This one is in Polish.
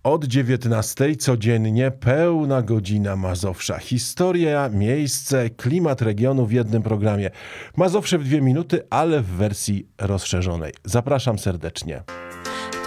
Od 19:00 codziennie pełna godzina Mazowsza. Historia, miejsce, klimat regionu w jednym programie. Mazowsze w 2 minuty, ale w wersji rozszerzonej. Zapraszam serdecznie.